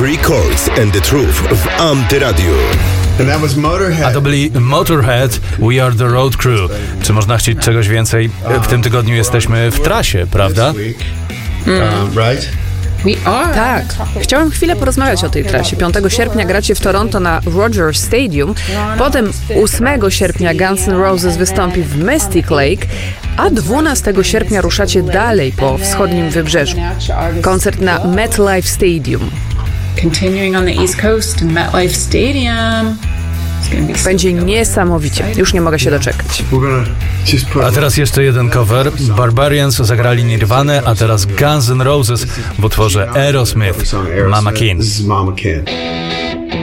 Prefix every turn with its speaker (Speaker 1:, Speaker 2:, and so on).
Speaker 1: Three Chords and the Truth w Antyradiu.
Speaker 2: A to byli Motorhead, We Are The Road Crew. Czy można chcieć czegoś więcej? W tym tygodniu jesteśmy w trasie, prawda?
Speaker 3: Tak. Chciałem chwilę porozmawiać o tej trasie. 5 sierpnia gracie w Toronto na Rogers Stadium, potem 8 sierpnia Guns N' Roses wystąpi w Mystic Lake, a 12 sierpnia ruszacie dalej po wschodnim wybrzeżu. Koncert na MetLife Stadium.
Speaker 4: Continuing on the East Coast in MetLife Stadium.
Speaker 3: Będzie niesamowicie. Już nie mogę się doczekać.
Speaker 2: A teraz jeszcze jeden cover. Barbarians zagrali Nirvanę, a teraz Guns N' Roses w utworze Aerosmith, Mama Kin.